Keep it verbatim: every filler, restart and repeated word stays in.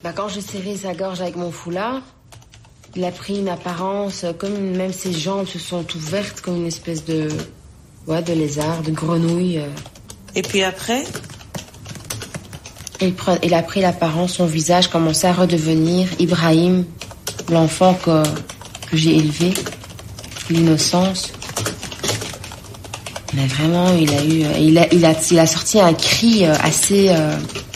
Bah, quand j'ai serré sa gorge avec mon foulard, il a pris une apparence comme même ses jambes se sont ouvertes comme une espèce de, ouais, de lézard, de grenouille. Et puis après? Il, pre... il a pris l'apparence, son visage commençait à redevenir Ibrahim, l'enfant que, que j'ai élevé, l'innocence. Mais vraiment, il a eu, il a, il a, il a sorti un cri assez. Euh...